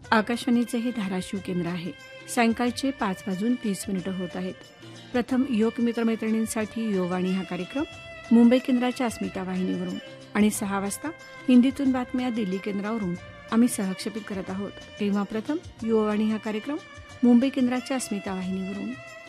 आकाशवाणीचे हे धाराशिव केंद्र आहे. सायंकाळचे 5:20 होत आहेत. प्रथम योग मित्रमैत्रिणींसाठी युववाणी हा कार्यक्रम मुंबई केंद्राच्या अस्मिता वाहिनीवरून आणि 6 वाजता हिंदीतून बातम्या दिल्ली केंद्रावरून आम्ही सहक्षेपित करत आहोत. तेव्हा प्रथम युववाणी हा कार्यक्रम मुंबई केंद्राच्या अस्मिता वाहिनीवरून.